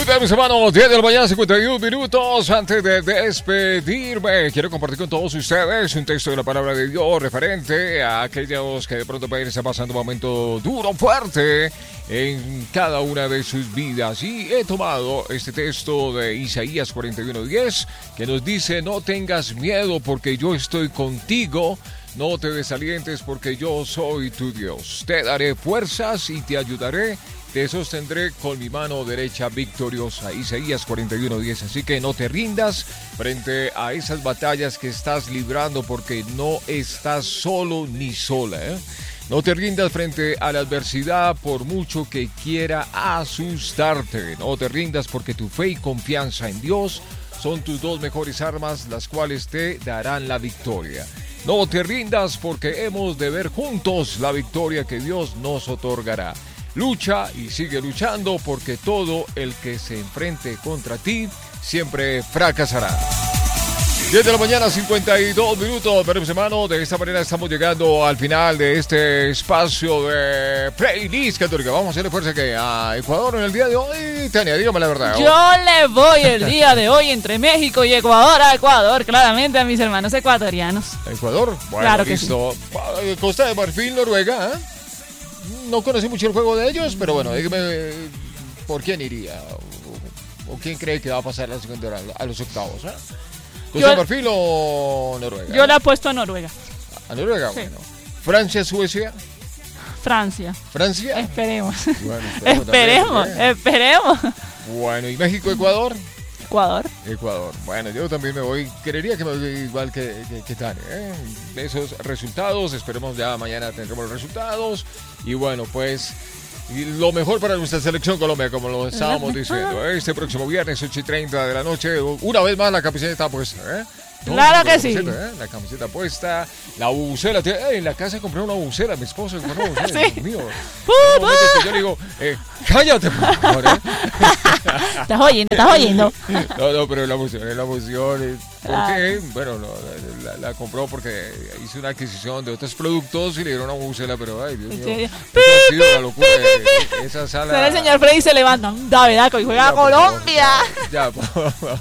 bien, mis hermanos, 10 de la mañana, 51 minutos. Antes de despedirme, quiero compartir con todos ustedes un texto de la palabra de Dios referente a aquellos que de pronto pueden estar pasando un momento duro, fuerte en cada una de sus vidas. Y he tomado este texto de Isaías 41:10 que nos dice: no tengas miedo porque yo estoy contigo. No te desalientes porque yo soy tu Dios. Te daré fuerzas y te ayudaré. Te sostendré con mi mano derecha victoriosa. Isaías 41:10. Así que no te rindas frente a esas batallas que estás librando, porque no estás solo ni sola, ¿eh? No te rindas frente a la adversidad por mucho que quiera asustarte. No te rindas porque tu fe y confianza en Dios son tus dos mejores armas, las cuales te darán la victoria. No te rindas porque hemos de ver juntos la victoria que Dios nos otorgará. Lucha y sigue luchando, porque todo el que se enfrente contra ti siempre fracasará. 10 de la mañana, 52 minutos, veremos, hermano. De esta manera estamos llegando al final de este espacio de Playlist Católica. Vamos a hacerle fuerza a Ecuador en el día de hoy. Tania, dígame la verdad. Yo le voy el día de hoy entre México y Ecuador. A Ecuador, claramente, a mis hermanos ecuatorianos. ¿Ecuador? Bueno, claro que listo. Sí. Costa de Marfil, Noruega, ¿eh? No conocí mucho el juego de ellos, pero bueno, dígame por quién iría o quién cree que va a pasar a los octavos, ¿eh? ¿Costa de Marfil o Noruega? Yo le apuesto a Noruega. ¿A Noruega? Sí. Bueno. ¿Francia, Suecia? Francia. ¿Francia? Esperemos. Bueno, esperemos. Bueno, ¿y México, Ecuador? Ecuador. Bueno, yo también me voy, creería que me voy igual que Tania, ¿eh? De esos resultados, esperemos ya mañana tendremos los resultados. Y bueno, pues lo mejor para nuestra selección Colombia, como lo estábamos diciendo, ¿eh? Este próximo viernes, 8:30 de la noche, una vez más la camiseta está puesta, ¿eh? Claro que sí. La camiseta puesta, la bubucela. En la casa compré una bubucela, mi esposo compró una bubucela. Sí. Dios mío. Yo le digo, cállate, por favor, ¿eh? Estás oyendo. No, pero la emoción. ¿Por qué? Bueno, la compró porque hice una adquisición de otros productos y le dieron una bubucela, pero ay, Dios mío. Eso ha sido la locura. Esa sala. Será el señor Freddy se levanta. David, y juega a Colombia. Ya,